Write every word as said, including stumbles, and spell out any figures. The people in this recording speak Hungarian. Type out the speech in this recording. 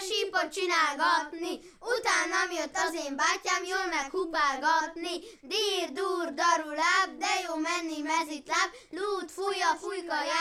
sípot csinálgatni, utánam jött az én bátyám jól meghupálgatni. Dír, dur, daruláb, de jó menni mezitláb, lút, fújja, fújka,